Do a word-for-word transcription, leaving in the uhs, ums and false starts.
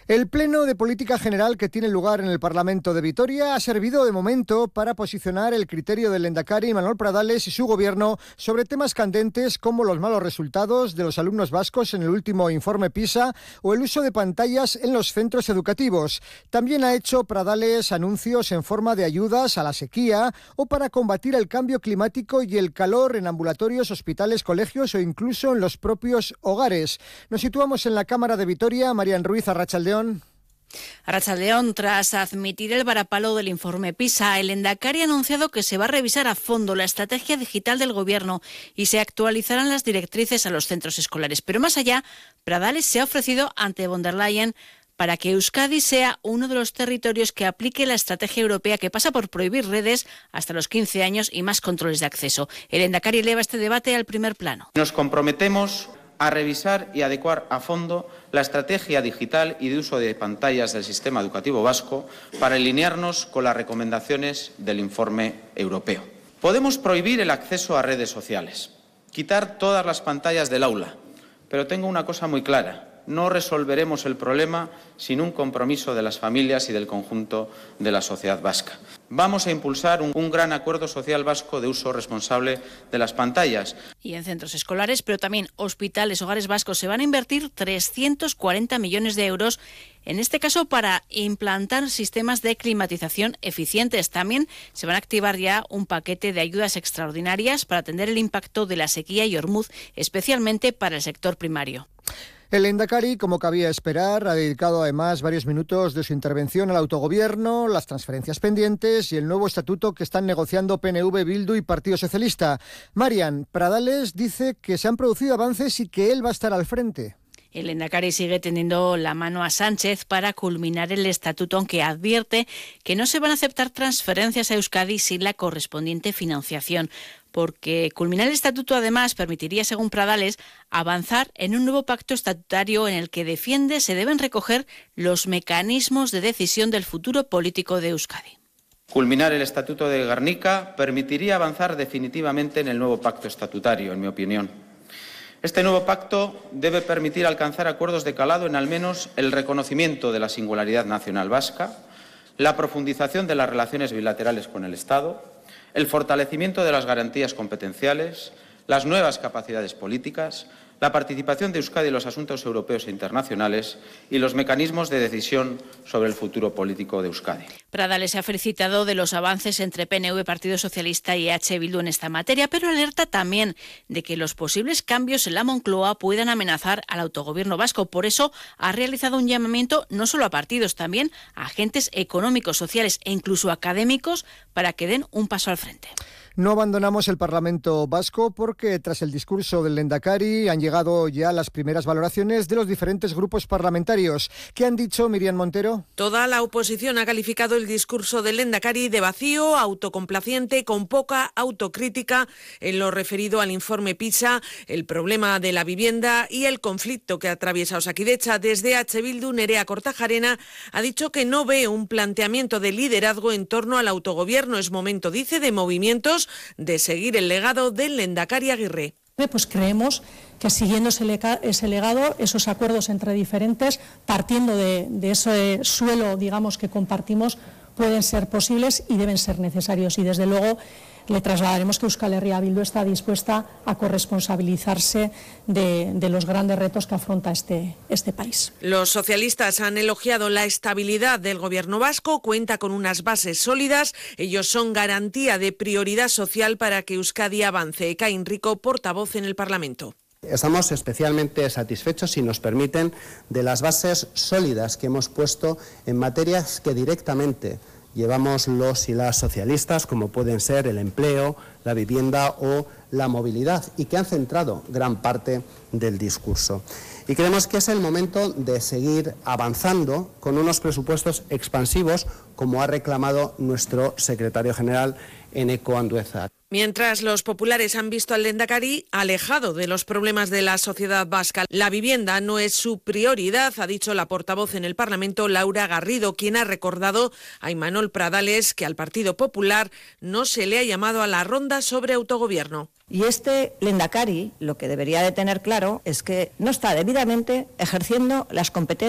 El Pleno de Política General que tiene lugar en el Parlamento de Vitoria ha servido de momento para posicionar el criterio del Lehendakari Manuel Pradales y su gobierno sobre temas candentes como los malos resultados de los alumnos vascos en el último informe PISA o el uso de pantallas en los centros educativos. También ha hecho Pradales anuncios en forma de ayudas a la sequía o para combatir el cambio climático y el calor en ambulatorios, hospitales, colegios o incluso en los propios hogares. Nos situamos en la Cámara de Vitoria. Marian Ruiz, arratsaldeon. Arratsaldeon, tras admitir el varapalo del informe PISA, el Lehendakari ha anunciado que se va a revisar a fondo la estrategia digital del Gobierno y se actualizarán las directrices a los centros escolares. Pero más allá, Pradales se ha ofrecido ante von der Leyen para que Euskadi sea uno de los territorios que aplique la estrategia europea que pasa por prohibir redes hasta los quince años y más controles de acceso. El Lehendakari eleva este debate al primer plano. Nos comprometemos a revisar y adecuar a fondo la estrategia digital y de uso de pantallas del sistema educativo vasco para alinearnos con las recomendaciones del informe europeo. Podemos prohibir el acceso a redes sociales, quitar todas las pantallas del aula, pero tengo una cosa muy clara. No resolveremos el problema sin un compromiso de las familias y del conjunto de la sociedad vasca. Vamos a impulsar un, un gran acuerdo social vasco de uso responsable de las pantallas. Y en centros escolares, pero también hospitales, hogares vascos, se van a invertir trescientos cuarenta millones de euros, en este caso para implantar sistemas de climatización eficientes. También se van a activar ya un paquete de ayudas extraordinarias para atender el impacto de la sequía y Ormuz, especialmente para el sector primario. El Lehendakari, como cabía esperar, ha dedicado además varios minutos de su intervención al autogobierno, las transferencias pendientes y el nuevo estatuto que están negociando P N V, Bildu y Partido Socialista. Marian, Pradales dice que se han producido avances y que él va a estar al frente. El Lehendakari sigue tendiendo la mano a Sánchez para culminar el estatuto, aunque advierte que no se van a aceptar transferencias a Euskadi sin la correspondiente financiación, porque culminar el estatuto además permitiría, según Pradales, avanzar en un nuevo pacto estatutario en el que defiende se deben recoger los mecanismos de decisión del futuro político de Euskadi. Culminar el Estatuto de Gernika permitiría avanzar definitivamente en el nuevo pacto estatutario, en mi opinión. Este nuevo pacto debe permitir alcanzar acuerdos de calado en al menos el reconocimiento de la singularidad nacional vasca, la profundización de las relaciones bilaterales con el Estado, el fortalecimiento de las garantías competenciales, las nuevas capacidades políticas, la participación de Euskadi en los asuntos europeos e internacionales y los mecanismos de decisión sobre el futuro político de Euskadi. Pradales se ha felicitado de los avances entre P N V, Partido Socialista y H. Bildu en esta materia, pero alerta también de que los posibles cambios en la Moncloa puedan amenazar al autogobierno vasco. Por eso ha realizado un llamamiento no solo a partidos, también a agentes económicos, sociales e incluso académicos para que den un paso al frente. No abandonamos el Parlamento vasco porque tras el discurso del Lehendakari han llegado ya las primeras valoraciones de los diferentes grupos parlamentarios. ¿Qué han dicho, Miriam Montero? Toda la oposición ha calificado el discurso del Lehendakari de vacío, autocomplaciente, con poca autocrítica en lo referido al informe PISA, el problema de la vivienda y el conflicto que atraviesa Osakidetza. Desde H. Bildu, Nerea Kortajarena ha dicho que no ve un planteamiento de liderazgo en torno al autogobierno. Es momento, dice, de movimientos, de seguir el legado del Lehendakari Aguirre. Pues creemos que siguiendo ese, lega, ese legado, esos acuerdos entre diferentes, partiendo de, de ese suelo, digamos, que compartimos, pueden ser posibles y deben ser necesarios. Y desde luego le trasladaremos que Euskal Herria Bildu está dispuesta a corresponsabilizarse de, de los grandes retos que afronta este, este país. Los socialistas han elogiado la estabilidad del gobierno vasco, cuenta con unas bases sólidas, ellos son garantía de prioridad social para que Euskadi avance. Ekain Rico, portavoz en el Parlamento. Estamos especialmente satisfechos, si nos permiten, de las bases sólidas que hemos puesto en materias que directamente llevamos los y las socialistas, como pueden ser el empleo, la vivienda o la movilidad, y que han centrado gran parte del discurso. Y creemos que es el momento de seguir avanzando con unos presupuestos expansivos, como ha reclamado nuestro secretario general, Eneko Andueza. Mientras los populares han visto al Lehendakari alejado de los problemas de la sociedad vasca, la vivienda no es su prioridad, ha dicho la portavoz en el Parlamento, Laura Garrido, quien ha recordado a Imanol Pradales que al Partido Popular no se le ha llamado a la ronda sobre autogobierno. Y este Lehendakari lo que debería de tener claro es que no está debidamente ejerciendo las competencias